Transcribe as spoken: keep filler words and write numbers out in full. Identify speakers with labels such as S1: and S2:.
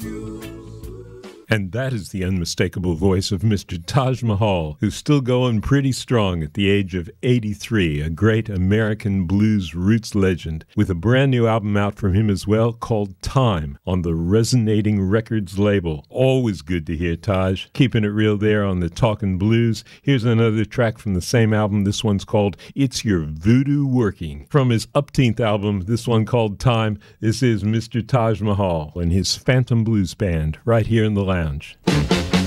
S1: And that is the unmistakable voice of Mister Taj Mahal, who's still going pretty strong at the age of eighty-three, a great American blues roots legend, with a brand new album out from him as well called Time on the Resonating Records label. Always good to hear Taj, keeping it real there on the Talkin' Blues. Here's another track from the same album. This one's called It's Your Voodoo Working. From his Upteenth album, this one called Time, this is Mister Taj Mahal and his Phantom Blues Band right here in the lounge.